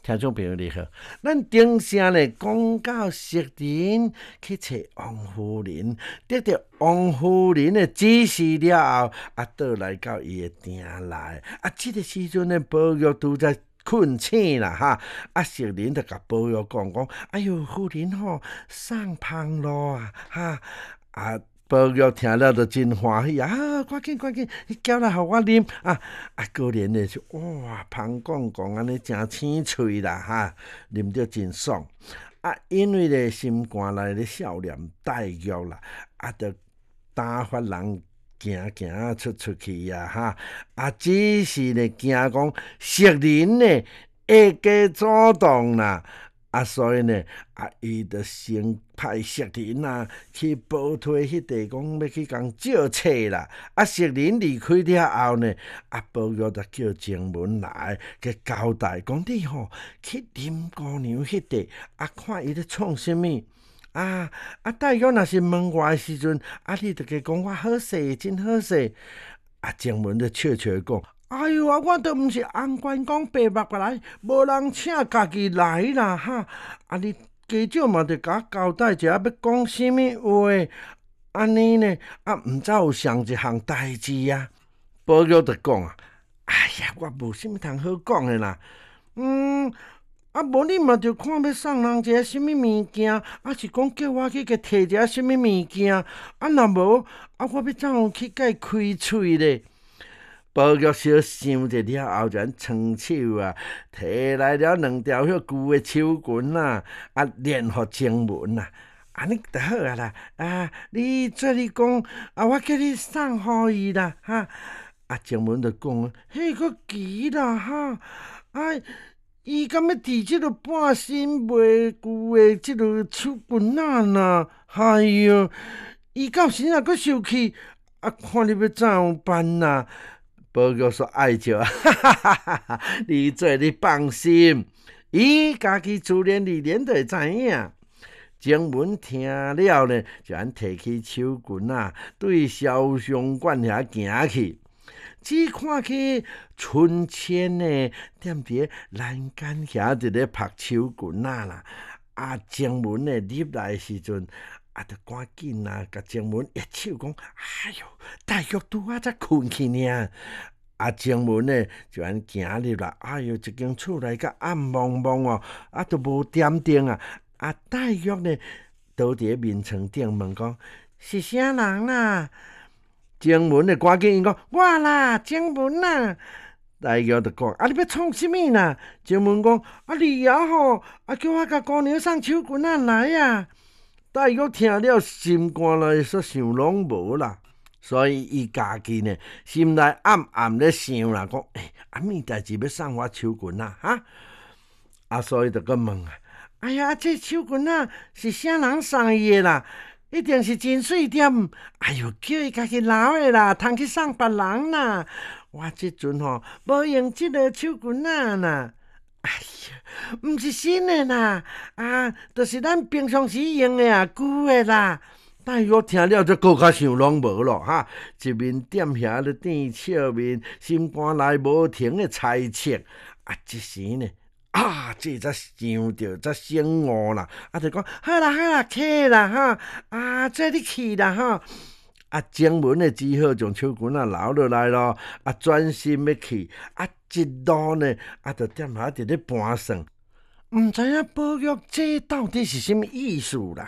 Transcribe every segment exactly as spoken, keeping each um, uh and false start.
听众朋友你好，咱顶声咧讲到熟人去找王夫人，得到王夫人的指示了后，啊，倒来到伊的店内。啊，即、这个时阵咧，宝玉拄在困醒啦哈。啊，熟人就甲宝玉讲讲，哎哟，夫人吼上香咯啊哈啊。宝玉听了就真欢喜啊！赶紧赶紧，你叫来互我啉啊！啊，果然咧就哇，香讲讲安尼真清脆啦哈，啉着真爽。啊，因为咧心肝内咧少年黛玉啦，啊，着打发人行行出出去啊哈！啊，只是咧惊讲熟人呢会加主动啦。啊，所以呢，啊，伊就先派熟人啊去报推迄地，讲要去共借册啦。啊，熟人离开了后呢，啊，宝玉就叫晴雯来，去交代讲你吼去林姑娘迄地，啊，看伊咧创啥物。啊啊！黛玉若是门外的时阵，啊，你就加讲我好势，真好势。啊，晴雯就笑笑讲。哎呦啊！我都毋是红关公白目来，无人请家己来啦哈！啊，你家长嘛着甲我交代一下，要讲啥物话？安尼呢？啊，毋知有上一项代志啊？宝玉就讲啊，哎呀，我无啥物通好讲的啦。嗯，啊，无你嘛着看要送人一个啥物物件，啊是讲叫我去甲摕一个啥物物件？啊，若无啊，我要怎样去甲伊开喙咧？宝玉小想着了后，就伸手啊，摕来了两条迄旧的手裙啊，啊，连互晴雯啊，安尼就好啊啦。啊，你做你讲，啊，我叫你送互伊啦，哈。啊，晴雯就讲，迄个奇啦，哈，啊，伊敢要摕即落半身袂旧的即落手裙仔呢？哎哟，伊到时若阁生气，啊，看你要怎样办呐？宝玉说：“爱笑，哈哈哈哈哈！你做你放心，伊家己自然而然就会知影。”晴雯听了呢，就按摕起手裙啊，对潇湘馆遐行去。只看去春千呢，踮伫栏杆遐伫咧拍手裙仔啦。啊，晴雯呢入来的时阵。啊，着赶紧啊，甲晴雯一手讲，哎哟，黛玉拄啊才困去呢。啊，晴雯呢就安行入来，哎哟，一间厝内甲暗蒙蒙哦，啊，都无点灯啊。啊，黛玉呢倒伫面床顶问讲，是啥人啦？晴雯呢赶紧应讲，我啦，晴雯啦。黛玉就讲，啊，你要创啥物啦？晴雯讲，啊，你啊吼，啊，叫我甲姑娘送手裙仔来啊。黛玉听了，心肝内煞想拢无啦，所以伊家己呢，心内暗暗咧想啦，讲，诶、欸，啊，物代志要送我手裙啊，哈？啊，所以就搁问啊，哎呀，这手裙啊是啥人送伊的啦？一定是真水点，哎哟，叫伊家己留的啦，通去送别人啦。我即阵吼无用即个手裙仔啦。哎呀，毋是新的啦，啊，就是咱平常时用的啊，旧的啦。黛玉听了，则更较想拢无咯，哈！一面踮遐咧甜笑面，心肝内无停的猜测。啊，一时呢，啊，这才想着，才醒悟啦。啊，就讲好啦好啦，去啦哈！啊，这你去啦哈！啊，晴雯呢只好将手裙仔留落来咯。啊，转身要去，啊，一路呢，啊，就踮遐伫咧盘算，毋知影宝玉这到底是什么意思啦？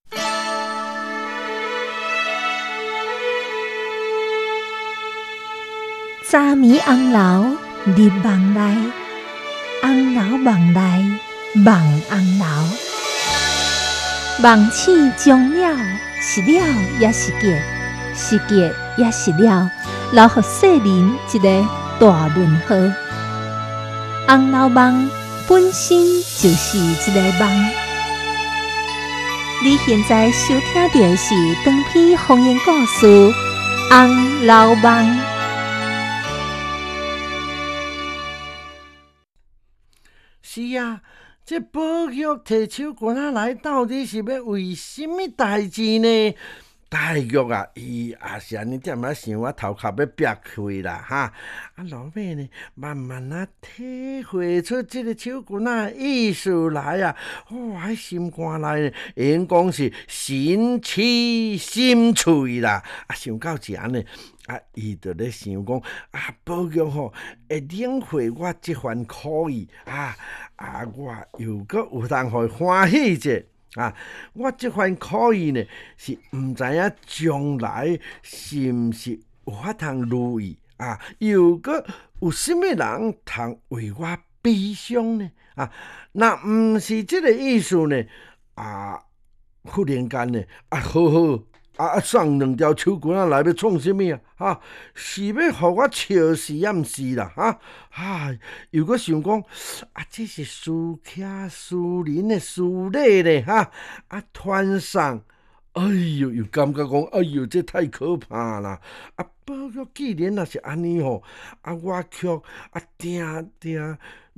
早暝红楼入梦内，红楼梦内梦红楼。梦醒终了，是了也是结，是结也是了，留予世人一个大问号。红楼梦本身就是一个梦。你现在收听到的是长篇方言故事《红楼梦》。 是啊，这宝玉摕手裙仔来，到底是要为什么代志呢？ 大玉啊，伊也是安尼点仔想，我头壳要憋开啦哈。啊，老妹呢，慢慢啊体会出即个手棍啊意思来啊，哇，喺心肝内因讲是神气心脆啦。啊，想到这安尼，啊，伊就咧想讲啊，宝玉吼会领会我即番苦意啊啊，我又搁有通互欢喜者。啊！我即番苦意呢，是毋知影将来是毋是有法通如意啊？又搁有啥物人通为我悲伤呢？啊，若毋是即个意思呢？啊，忽然间呢，啊，好好。啊啊！送两条手棍仔来要创啥物啊？哈，是要互我笑死也毋是啦？哈，啊，又搁想讲啊，这是私客私人的私礼咧，哈，啊，传送，哎哟，又感觉讲，哎哟，这太可怕啦！啊，宝玉既然若是安尼吼，啊，我却啊定定。